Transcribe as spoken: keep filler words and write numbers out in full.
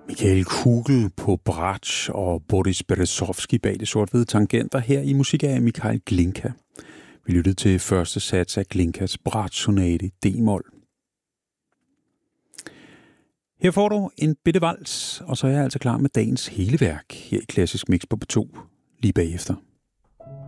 Michael Kugel på bratsch og Boris Berezovsky bag det sort-hvide tangenter her i musik af Mikhail Glinka. Vi lyttede til første sats af Glinkas bratsch-sonate i D-mol. Her får du en bitte vals, og så er jeg altså klar med dagens hele værk her i Klassisk Mix på P to lige bagefter.